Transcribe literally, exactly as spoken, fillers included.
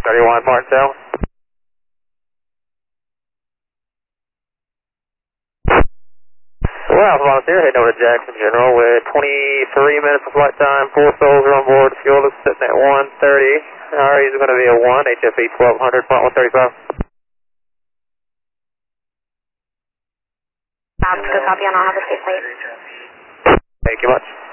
thirty-one Martindale. Well, volunteer heading over to Jackson General with twenty-three minutes of flight time, four souls are on board, fuel is sitting at one thirty. R E is going to be a one, H F E twelve hundred, point one thirty-five. Sounds good, copy on, I'll have a safe flight. Thank you much.